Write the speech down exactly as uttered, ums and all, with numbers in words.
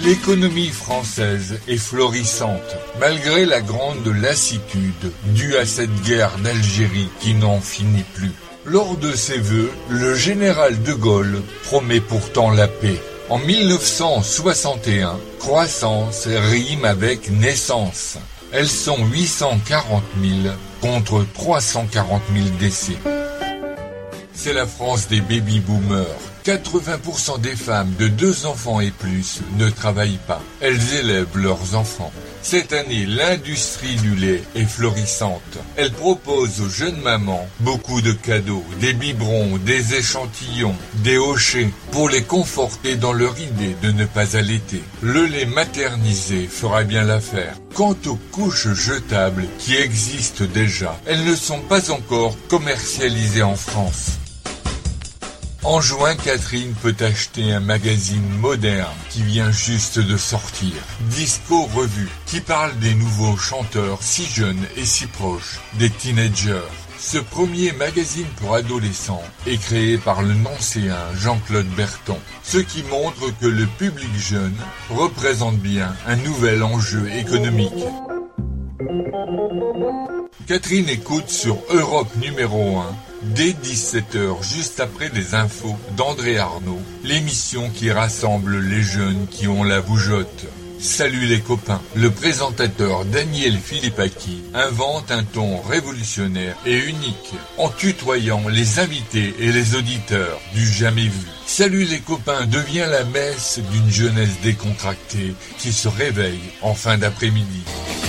L'économie française est florissante, malgré la grande lassitude due à cette guerre d'Algérie qui n'en finit plus. Lors de ses vœux, le général de Gaulle promet pourtant la paix. En mille neuf cent soixante et un, croissance rime avec naissance. Elles sont huit cent quarante mille contre trois cent quarante mille décès. C'est la France des baby-boomers. quatre-vingts pour cent des femmes de deux enfants et plus ne travaillent pas. Elles élèvent leurs enfants. Cette année, l'industrie du lait est florissante. Elle propose aux jeunes mamans beaucoup de cadeaux, des biberons, des échantillons, des hochets, pour les conforter dans leur idée de ne pas allaiter. Le lait maternisé fera bien l'affaire. Quant aux couches jetables qui existent déjà, elles ne sont pas encore commercialisées en France. En juin, Catherine peut acheter un magazine moderne qui vient juste de sortir, Disco Revue, qui parle des nouveaux chanteurs si jeunes et si proches, des teenagers. Ce premier magazine pour adolescents est créé par le nancéen Jean-Claude Berton, ce qui montre que le public jeune représente bien un nouvel enjeu économique. Catherine écoute sur Europe numéro un, dès dix-sept heures, juste après les infos d'André Arnaud, l'émission qui rassemble les jeunes qui ont la bougeotte. Salut les copains, le présentateur Daniel Philippaki invente un ton révolutionnaire et unique, en tutoyant les invités et les auditeurs du jamais vu. Salut les copains devient la messe d'une jeunesse décontractée qui se réveille en fin d'après-midi.